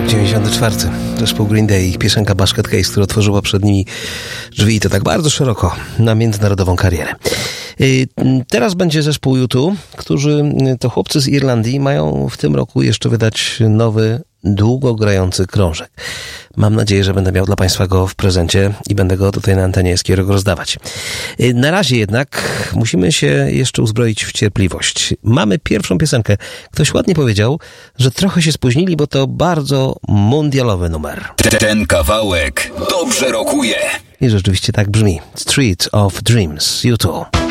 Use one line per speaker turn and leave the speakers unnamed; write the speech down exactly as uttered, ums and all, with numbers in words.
Rok dziewięćdziesiąty czwarty. Zespół Green Day i piosenka Basket Case, która otworzyła przed nimi drzwi, to tak bardzo szeroko, na międzynarodową karierę. Teraz będzie zespół U dwa, którzy to chłopcy z Irlandii mają w tym roku jeszcze wydać nowy, długo grający krążek. Mam nadzieję, że będę miał dla Państwa go w prezencie i będę go tutaj na antenie Eskiero rozdawać. Na razie jednak musimy się jeszcze uzbroić w cierpliwość. Mamy pierwszą piosenkę. Ktoś ładnie powiedział, że trochę się spóźnili, bo to bardzo mundialowy numer.
Ten kawałek dobrze rokuje.
I rzeczywiście tak brzmi. Street of Dreams, U dwa.